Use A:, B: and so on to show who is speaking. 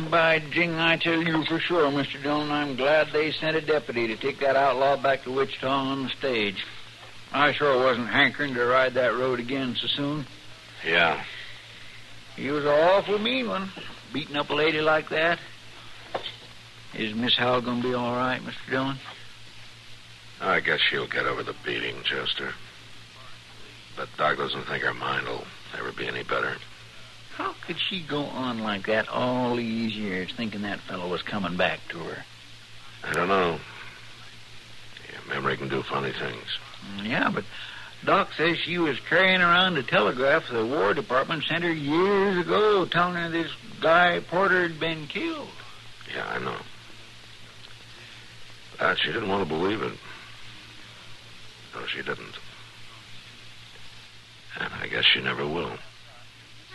A: by jing, I tell you for sure, Mr. Dillon, I'm glad they sent a deputy to take that outlaw back to Wichita on the stage. I sure wasn't hankering to ride that road again so soon.
B: Yeah.
A: He was an awful mean one, beating up a lady like that. Is Miss Howell going to be all right, Mr. Dillon?
B: I guess she'll get over the beating, Chester. But Doc doesn't think her mind will ever be any better.
A: How could she go on like that all these years, thinking that fellow was coming back to her?
B: I don't know. Yeah, memory can do funny things.
A: Yeah, but Doc says she was carrying around a telegraph the War Department sent her years ago, telling her this guy Porter had been killed.
B: Yeah, I know. But she didn't want to believe it. No, she didn't. And I guess she never will.